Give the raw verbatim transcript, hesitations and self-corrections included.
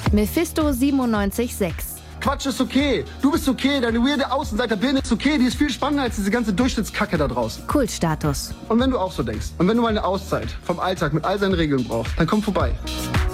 Mephisto siebenundneunzig Komma sechs. Quatsch ist okay. Du bist okay. Deine weirde Außenseiterbirne ist okay. Die ist viel spannender als diese ganze Durchschnittskacke da draußen. Kultstatus. Und wenn du auch so denkst und wenn du mal eine Auszeit vom Alltag mit all seinen Regeln brauchst, dann komm vorbei.